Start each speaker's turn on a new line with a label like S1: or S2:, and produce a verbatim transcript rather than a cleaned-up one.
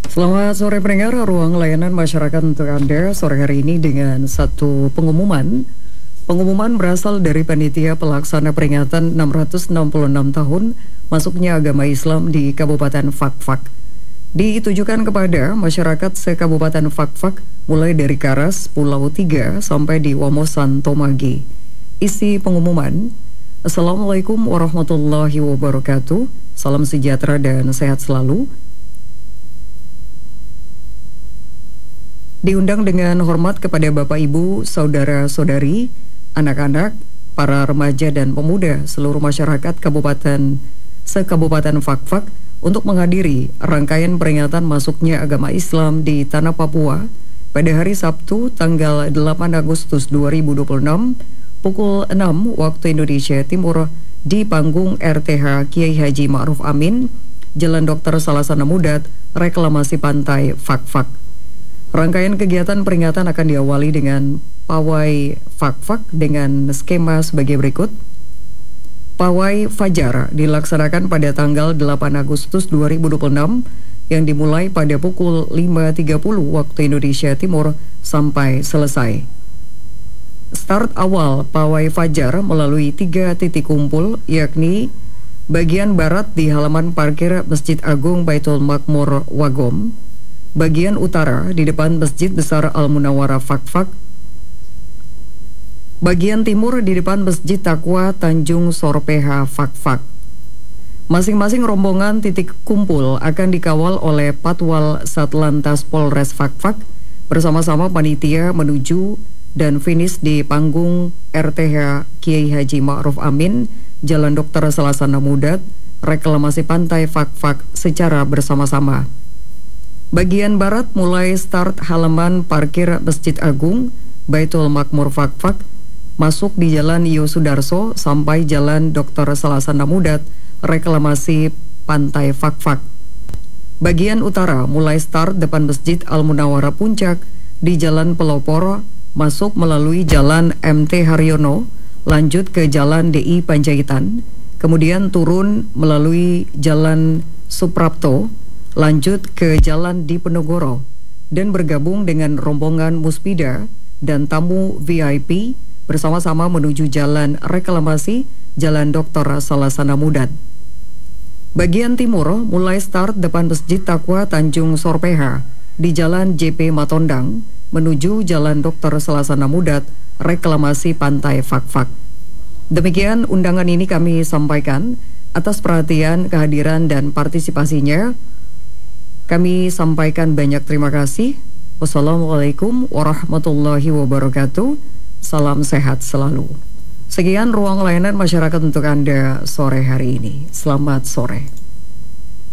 S1: Selamat sore pendengar, ruang layanan masyarakat untuk Anda sore hari ini dengan satu pengumuman. Pengumuman berasal dari Panitia Pelaksana Peringatan enam ratus enam puluh enam tahun masuknya agama Islam di Kabupaten Fakfak. Ditujukan kepada masyarakat se-Kabupaten Fakfak mulai dari Karas, Pulau Tiga sampai di Wamosan, Tomagi. Isi pengumuman: Assalamualaikum warahmatullahi wabarakatuh. Salam sejahtera dan sehat selalu. Diundang dengan hormat kepada Bapak Ibu, Saudara-saudari, anak-anak, para remaja dan pemuda seluruh masyarakat Kabupaten se-Kabupaten Fakfak untuk menghadiri rangkaian peringatan masuknya agama Islam di Tanah Papua pada hari Sabtu tanggal delapan Agustus dua ribu dua puluh enam pukul enam waktu Indonesia Timur di panggung R T H Kiai Haji Ma'ruf Amin, Jalan Dokter Salasana Mudat, Reklamasi Pantai Fakfak. Rangkaian kegiatan peringatan akan diawali dengan pawai Fakfak dengan skema sebagai berikut. Pawai Fajar dilaksanakan pada tanggal delapan Agustus dua ribu dua puluh enam yang dimulai pada pukul lima tiga puluh waktu Indonesia Timur sampai selesai. Start awal pawai Fajar melalui tiga titik kumpul, yakni bagian barat di halaman parkir Masjid Agung Baitul Makmur Wagom, bagian utara di depan Masjid Besar Al-Munawwarah Fakfak, bagian timur di depan Masjid Taqwa Tanjung Sorpeha Fakfak. Masing-masing rombongan titik kumpul akan dikawal oleh Patwal Satlantas Polres Fakfak bersama-sama panitia menuju dan finish di panggung R T H Kiai Haji Ma'ruf Amin, Jalan Dokter Salasana Mudat, Reklamasi Pantai Fakfak secara bersama-sama. Bagian barat mulai start halaman parkir Masjid Agung Baitul Makmur Fakfak, masuk di Jalan Yosudarso sampai Jalan Dokter Salasana Mudat, Reklamasi Pantai Fakfak. Bagian utara mulai start depan Masjid Al-Munawwarah Puncak di Jalan Pelopor, masuk melalui Jalan M T Haryono, lanjut ke Jalan D I Panjaitan, kemudian turun melalui Jalan Suprapto, lanjut ke Jalan Diponegoro, dan bergabung dengan rombongan Muspida dan tamu V I P bersama-sama menuju Jalan Reklamasi, Jalan Dokter Salasana Mudat. Bagian timur mulai start depan Masjid Taqwa Tanjung Sorpeha di Jalan J P Matondang menuju Jalan Dokter Salasana Mudat, Reklamasi Pantai Fakfak. Demikian undangan ini kami sampaikan. Atas perhatian, kehadiran, dan partisipasinya kami sampaikan banyak terima kasih. Wassalamualaikum warahmatullahi wabarakatuh. Salam sehat selalu. Sekian ruang layanan masyarakat untuk Anda sore hari ini. Selamat sore.